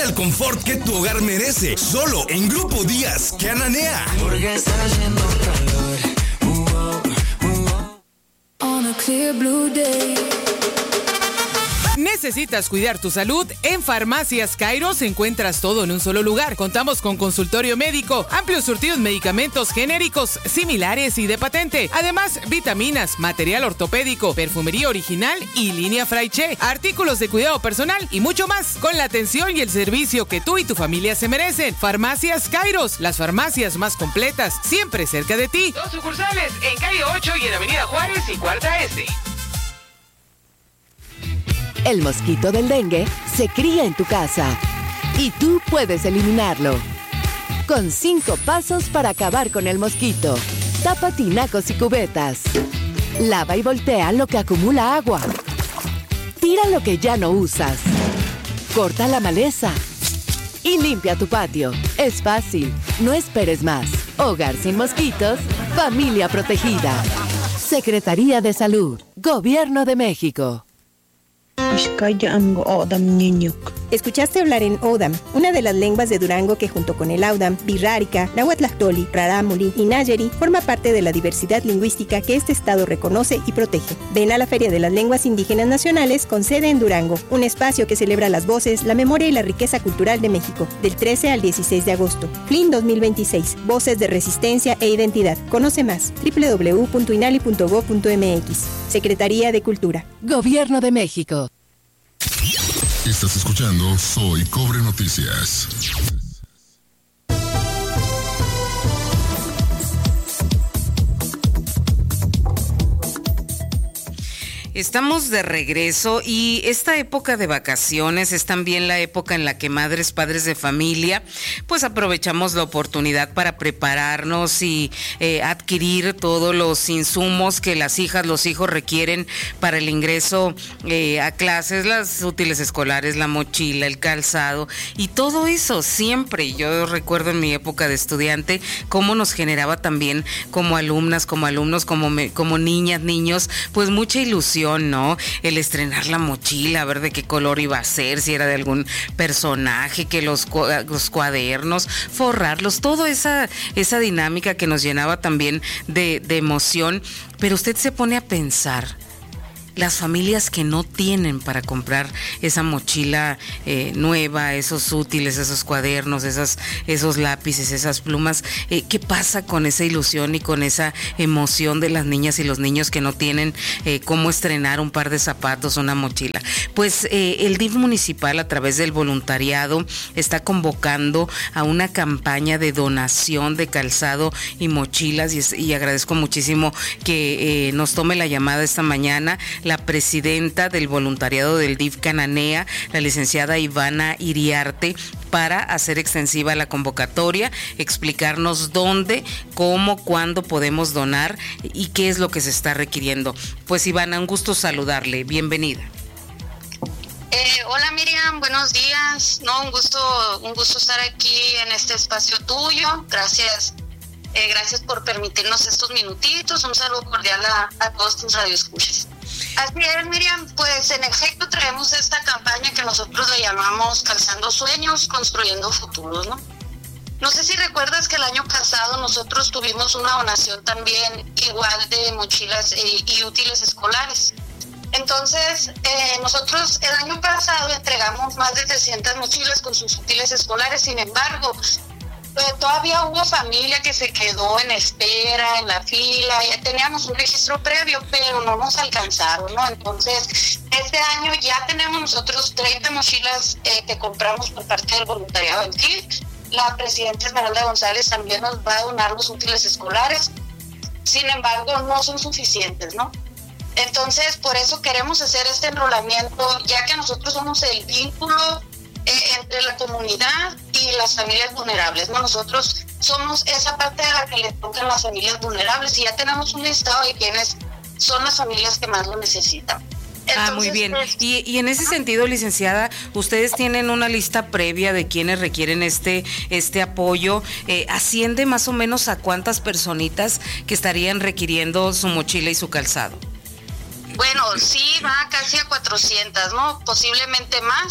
el confort que tu hogar merece. Solo en Grupo Díaz Cananea. Porque está haciendo calor. On a clear blue day. ¿Necesitas cuidar tu salud? En Farmacias Kairos encuentras todo en un solo lugar. Contamos con consultorio médico, amplio surtido en medicamentos genéricos, similares y de patente. Además, vitaminas, material ortopédico, perfumería original y línea Fraiche, artículos de cuidado personal y mucho más, con la atención y el servicio que tú y tu familia se merecen. Farmacias Kairos, las farmacias más completas, siempre cerca de ti. 2 sucursales en calle 8 y en Avenida Juárez y Cuarta Este. El mosquito del dengue se cría en tu casa y tú puedes eliminarlo. Con 5 pasos para acabar con el mosquito. Tapa tinacos y cubetas. Lava y voltea lo que acumula agua. Tira lo que ya no usas. Corta la maleza. Y limpia tu patio. Es fácil. No esperes más. Hogar sin mosquitos. Familia protegida. Secretaría de Salud. Gobierno de México. Escuchaste hablar en Odam, una de las lenguas de Durango que junto con el Audam, Birrárica, Nahuatlactoli, Rarámuri y Nayeri forma parte de la diversidad lingüística que este estado reconoce y protege. Ven a la Feria de las Lenguas Indígenas Nacionales con sede en Durango, un espacio que celebra las voces, la memoria y la riqueza cultural de México, del 13 al 16 de agosto. FLIN 2026, Voces de Resistencia e Identidad. Conoce más, www.inali.gov.mx. Secretaría de Cultura. Gobierno de México. Estás escuchando Soy Cobre Noticias. Estamos de regreso y esta época de vacaciones es también la época en la que madres, padres de familia, pues aprovechamos la oportunidad para prepararnos y adquirir todos los insumos que las hijas, los hijos requieren para el ingreso a clases, las útiles escolares, la mochila, el calzado y todo eso siempre. Yo recuerdo en mi época de estudiante cómo nos generaba también como alumnas, como alumnos, como niñas, niños, pues mucha ilusión, ¿no? El estrenar la mochila, a ver de qué color iba a ser, si era de algún personaje, que los cuadernos, forrarlos, toda esa dinámica que nos llenaba también de emoción. Pero usted se pone a pensar, las familias que no tienen para comprar esa mochila nueva, esos útiles, esos cuadernos, esos lápices, esas plumas, ¿qué pasa con esa ilusión y con esa emoción de las niñas y los niños que no tienen cómo estrenar un par de zapatos, una mochila? Pues el DIF municipal, a través del voluntariado, está convocando a una campaña de donación de calzado y mochilas y agradezco muchísimo que nos tome la llamada esta mañana la presidenta del voluntariado del DIF Cananea, la licenciada Ivana Iriarte, para hacer extensiva la convocatoria, explicarnos dónde, cómo, cuándo podemos donar y qué es lo que se está requiriendo. Pues Ivana, un gusto saludarle, bienvenida. Hola Miriam, buenos días. Un gusto estar aquí en este espacio tuyo. Gracias por permitirnos estos minutitos. Un saludo cordial a todos tus radioescuchas. Así es, Miriam, pues en efecto traemos esta campaña que nosotros le llamamos Calzando Sueños, Construyendo Futuros, ¿no? No sé si recuerdas que el año pasado nosotros tuvimos una donación también igual de mochilas y útiles escolares. Entonces, nosotros el año pasado entregamos más de 300 mochilas con sus útiles escolares. Sin embargo, todavía hubo familia que se quedó en espera, en la fila. Ya teníamos un registro previo, pero no nos alcanzaron, ¿no? Entonces, este año ya tenemos nosotros 30 mochilas que compramos por parte del voluntariado del DIF. La presidenta Esmeralda González también nos va a donar los útiles escolares. Sin embargo, no son suficientes, ¿no? Entonces, por eso queremos hacer este enrolamiento, ya que nosotros somos el vínculo entre la comunidad y las familias vulnerables, ¿no? Nosotros somos esa parte de la que le tocan las familias vulnerables y ya tenemos un listado de quienes son las familias que más lo necesitan. Entonces, muy bien. Y en ese sentido, licenciada, ustedes tienen una lista previa de quienes requieren este apoyo. ¿Asciende más o menos a cuántas personitas que estarían requiriendo su mochila y su calzado? Bueno, sí, va casi a 400, ¿no? Posiblemente más.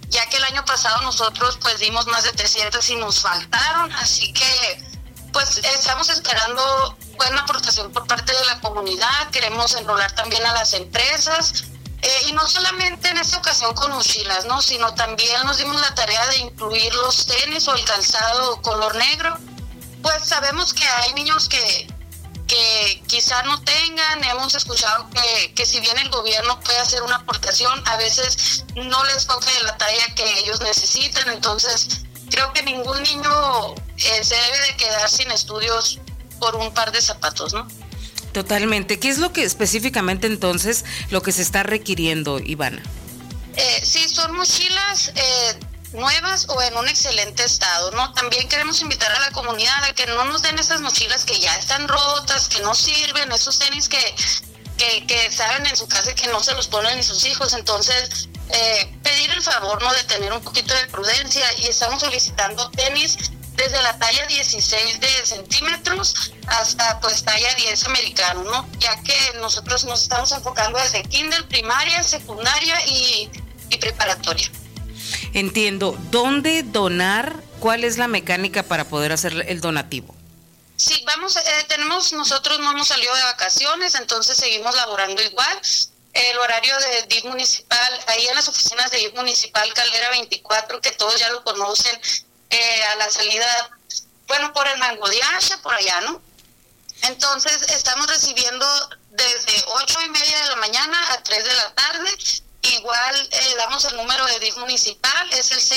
ya que el año pasado nosotros pues dimos más de 300 y nos faltaron, así que pues estamos esperando buena aportación por parte de la comunidad. Queremos enrolar también a las empresas, y no solamente en esta ocasión con mochilas, ¿no? Sino también nos dimos la tarea de incluir los tenis o el calzado color negro. Pues sabemos que hay niños que quizá no tengan. Hemos escuchado que si bien el gobierno puede hacer una aportación, a veces no les toca de la talla que ellos necesitan. Entonces creo que ningún niño se debe de quedar sin estudios por un par de zapatos, ¿no? Totalmente. ¿Qué es lo que específicamente entonces lo que se está requiriendo, Ivana? Sí, son mochilas nuevas o en un excelente estado, ¿no? También queremos invitar a la comunidad a que no nos den esas mochilas que ya están rotas, que no sirven, esos tenis que saben en su casa que no se los ponen ni sus hijos. Entonces, pedir el favor, ¿no?, de tener un poquito de prudencia, y estamos solicitando tenis desde la talla 16 de centímetros hasta pues talla 10 americano, ¿no? Ya que nosotros nos estamos enfocando desde kinder, primaria, secundaria y preparatoria. Entiendo. ¿Dónde donar? ¿Cuál es la mecánica para poder hacer el donativo? Sí, nosotros no hemos salido de vacaciones, entonces seguimos laborando igual. El horario de DIF municipal, ahí en las oficinas de DIF municipal, Caldera 24, que todos ya lo conocen, a la salida, bueno, por el Mango de Asha, por allá, ¿no? Entonces estamos recibiendo desde 8:30 de la mañana a 3 de la tarde. Igual damos el número de DIF municipal, es el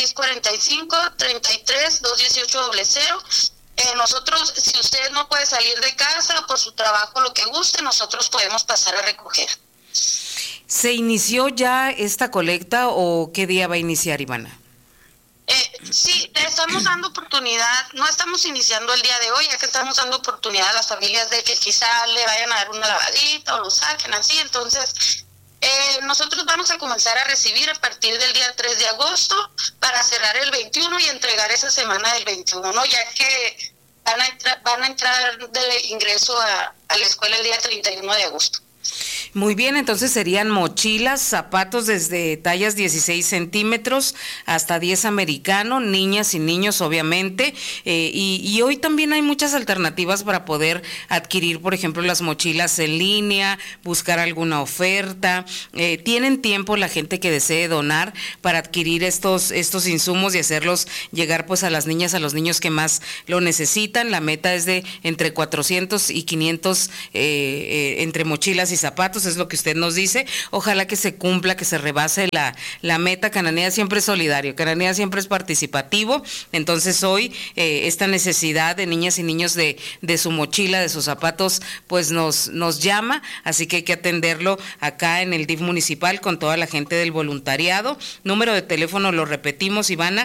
645-33-218-00. Nosotros, si usted no puede salir de casa por su trabajo, lo que guste, nosotros podemos pasar a recoger. ¿Se inició ya esta colecta o qué día va a iniciar, Ivana? Sí, le estamos dando oportunidad, no estamos iniciando el día de hoy, ya que estamos dando oportunidad a las familias de que quizá le vayan a dar una lavadita o lo saquen así. Entonces, nosotros vamos a comenzar a recibir a partir del día 3 de agosto para cerrar el 21 y entregar esa semana del 21, ¿no? Ya que van a entrar de ingreso a la escuela el día 31 de agosto. Muy bien, entonces serían mochilas, zapatos desde tallas 16 centímetros hasta 10 americano, niñas y niños obviamente, y hoy también hay muchas alternativas para poder adquirir, por ejemplo, las mochilas en línea, buscar alguna oferta. ¿Tienen tiempo la gente que desee donar para adquirir estos insumos y hacerlos llegar pues a las niñas, a los niños que más lo necesitan? La meta es de entre 400 y 500 entre mochilas y zapatos, es lo que usted nos dice. Ojalá que se cumpla, que se rebase la meta. Cananea siempre es solidario, Cananea siempre es participativo. Entonces hoy esta necesidad de niñas y niños de su mochila, de sus zapatos, pues nos llama, así que hay que atenderlo acá en el DIF municipal con toda la gente del voluntariado. Número de teléfono, lo repetimos, Ivana,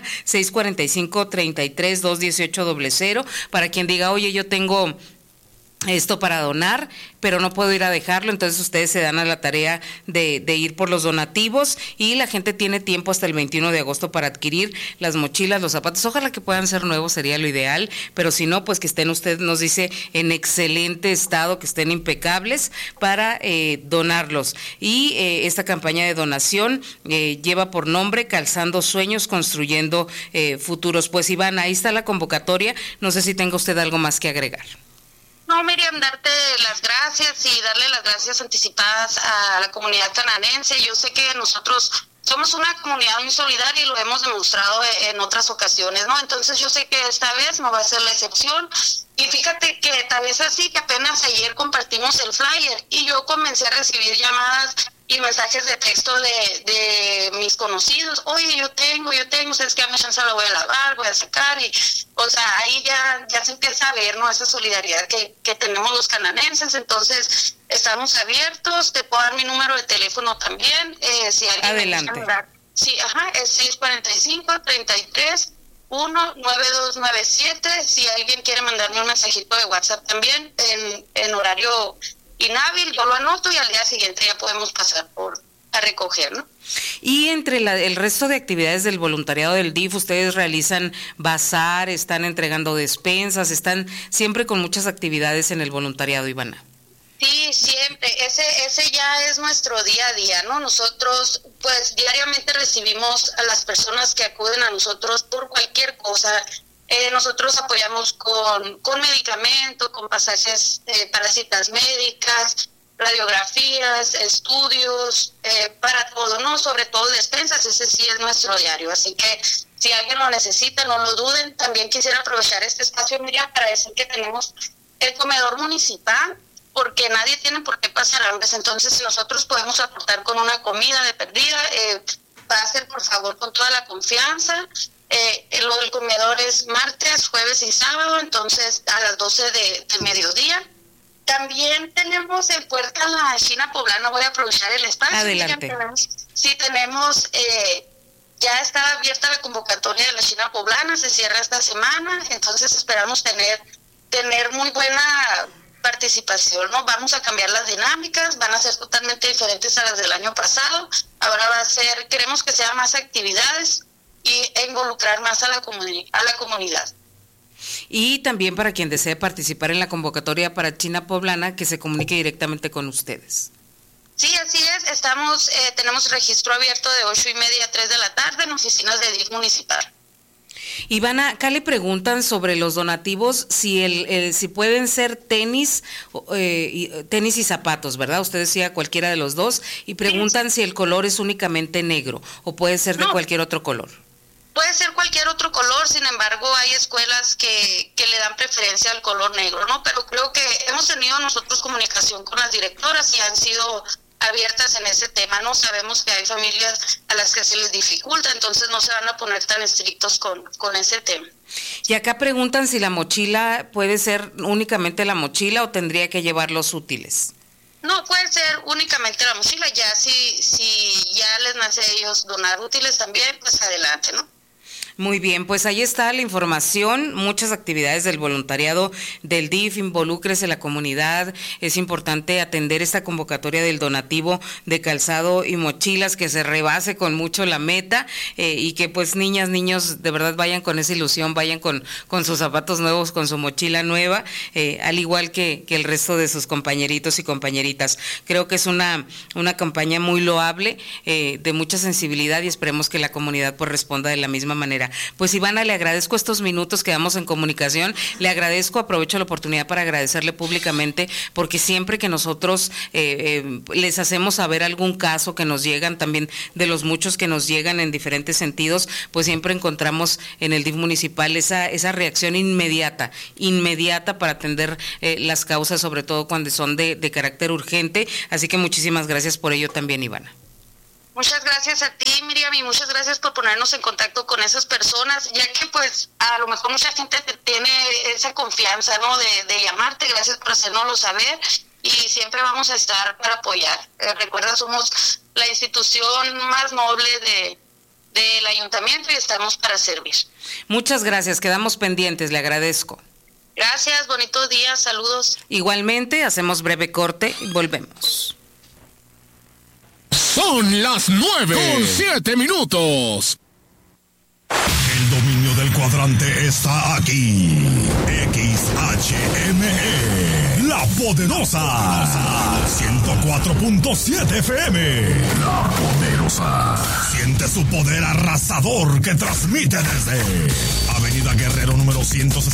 645-33-218-00, para quien diga, oye, yo tengo esto para donar, pero no puedo ir a dejarlo, entonces ustedes se dan a la tarea de ir por los donativos, y la gente tiene tiempo hasta el 21 de agosto para adquirir las mochilas, los zapatos. Ojalá que puedan ser nuevos, sería lo ideal, pero si no, pues que estén, usted nos dice, en excelente estado, que estén impecables para donarlos. Y esta campaña de donación lleva por nombre Calzando Sueños, Construyendo Futuros. Pues Iván, ahí está la convocatoria, no sé si tenga usted algo más que agregar. No, Miriam, darte las gracias y darle las gracias anticipadas a la comunidad cananense. Yo sé que nosotros somos una comunidad muy solidaria y lo hemos demostrado en otras ocasiones, ¿no? Entonces yo sé que esta vez no va a ser la excepción. Y fíjate que tal vez así, que apenas ayer compartimos el flyer y yo comencé a recibir llamadas y mensajes de texto de mis conocidos. Oye, yo tengo, ¿sabes qué? A mi chance la voy a lavar, voy a sacar, y o sea, ahí ya se empieza a ver, ¿no?, esa solidaridad que tenemos los cananenses. Entonces, estamos abiertos. Te puedo dar mi número de teléfono también, si alguien adelante. Sí, es 645-33-19297. Si alguien quiere mandarme un mensajito de WhatsApp también, en horario inhábil, yo lo anoto y al día siguiente ya podemos pasar a recoger, ¿no? Y entre el resto de actividades del voluntariado del DIF, ustedes realizan bazar, están entregando despensas, están siempre con muchas actividades en el voluntariado, Ivana. Sí, siempre. Ese ya es nuestro día a día, ¿no? Nosotros, pues, diariamente recibimos a las personas que acuden a nosotros por cualquier cosa. Nosotros apoyamos con medicamento, con pasajes para citas médicas, radiografías, estudios, para todo, ¿no? Sobre todo despensas, ese sí es nuestro diario. Así que si alguien lo necesita, no lo duden. También quisiera aprovechar este espacio, Miriam, para decir que tenemos el comedor municipal, porque nadie tiene por qué pasar hambre. Entonces, si nosotros podemos aportar con una comida de perdida, pasen por favor con toda la confianza. Lo del comedor es martes, jueves y sábado, entonces a las 12 de mediodía. También tenemos en puerta la China Poblana, voy a aprovechar el espacio. Adelante. Tenemos, ya está abierta la convocatoria de la China Poblana, se cierra esta semana, entonces esperamos tener muy buena participación, ¿no? Vamos a cambiar las dinámicas, van a ser totalmente diferentes a las del año pasado. Ahora queremos que sean más actividades y involucrar más a la comunidad. Y también para quien desee participar en la convocatoria para China Poblana, que se comunique directamente con ustedes. Sí, así es. Tenemos registro abierto de 8:30 a 3 de la tarde en oficinas de DIF municipal. Ivana, acá le preguntan sobre los donativos, si pueden ser tenis y zapatos, ¿verdad? Usted decía cualquiera de los dos, y preguntan si el color es únicamente negro o puede ser de cualquier otro color. Puede ser cualquier otro color, sin embargo hay escuelas que le dan preferencia al color negro, ¿no? Pero creo que hemos tenido nosotros comunicación con las directoras y han sido abiertas en ese tema, ¿no? Sabemos que hay familias a las que se les dificulta, entonces no se van a poner tan estrictos con ese tema. Y acá preguntan si la mochila puede ser únicamente la mochila o tendría que llevar los útiles. No, puede ser únicamente la mochila, ya si ya les nace a ellos donar útiles también, pues adelante, ¿no? Muy bien, pues ahí está la información, muchas actividades del voluntariado del DIF, involúcrese la comunidad, es importante atender esta convocatoria del donativo de calzado y mochilas, que se rebase con mucho la meta y que pues niñas, niños de verdad vayan con esa ilusión, vayan con sus zapatos nuevos, con su mochila nueva, al igual que el resto de sus compañeritos y compañeritas. Creo que es una campaña muy loable, de mucha sensibilidad, y esperemos que la comunidad pues responda de la misma manera. Pues Ivana, le agradezco estos minutos que damos en comunicación, le agradezco, aprovecho la oportunidad para agradecerle públicamente, porque siempre que nosotros les hacemos saber algún caso que nos llegan, también de los muchos que nos llegan en diferentes sentidos, pues siempre encontramos en el DIF municipal esa reacción inmediata para atender las causas, sobre todo cuando son de carácter urgente, así que muchísimas gracias por ello también, Ivana. Muchas gracias a ti, Miriam, y muchas gracias por ponernos en contacto con esas personas, ya que pues a lo mejor mucha gente tiene esa confianza, ¿no? De llamarte. Gracias por hacérnoslo saber y siempre vamos a estar para apoyar. Recuerda, somos la institución más noble del ayuntamiento y estamos para servir. Muchas gracias, quedamos pendientes, le agradezco. Gracias, bonito día, saludos. Igualmente, hacemos breve corte y volvemos. Son las 9:07. El dominio del cuadrante está aquí. XHME, La Poderosa. 104.7 FM. La Poderosa. Siente su poder arrasador que transmite desde Avenida Guerrero número 160.